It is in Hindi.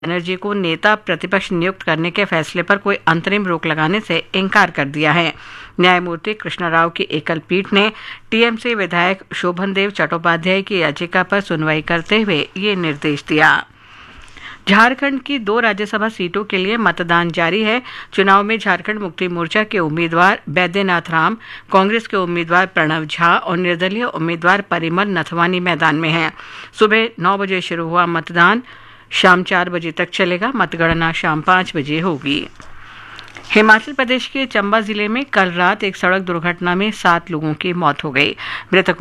बनर्जी को नेता प्रतिपक्ष नियुक्त करने के फैसले पर कोई अंतरिम रोक लगाने से इनकार कर दिया है। न्यायमूर्ति कृष्णा राव की एकल पीठ ने टीएमसी विधायक शोभनदेव चट्टोपाध्याय की याचिका पर सुनवाई करते हुए ये निर्देश दिया। झारखंड की 2 राज्यसभा सीटों के लिए मतदान जारी है। चुनाव में झारखंड मुक्ति मोर्चा के उम्मीदवार बैद्यनाथ राम, कांग्रेस के उम्मीदवार प्रणव झा और निर्दलीय उम्मीदवार परिमल नथवानी मैदान में हैं। सुबह 9 बजे शुरू हुआ मतदान शाम 4 बजे तक चलेगा। मतगणना शाम 5 बजे होगी। हिमाचल प्रदेश के चंबा जिले में कल रात एक सड़क दुर्घटना में 7 लोगों की मौत हो गई। मृतकों